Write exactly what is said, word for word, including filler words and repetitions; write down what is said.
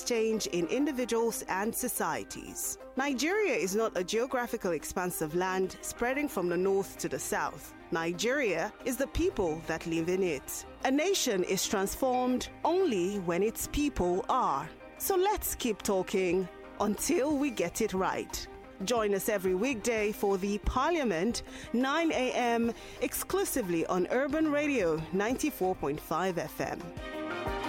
exchange in individuals and societies. Nigeria is not a geographical expanse of land spreading from the north to the south. Nigeria is the people that live in it. A nation is transformed only when its people are. So let's keep talking until we get it right. Join us every weekday for the Parliament, nine a.m., exclusively on Urban Radio ninety-four point five F M.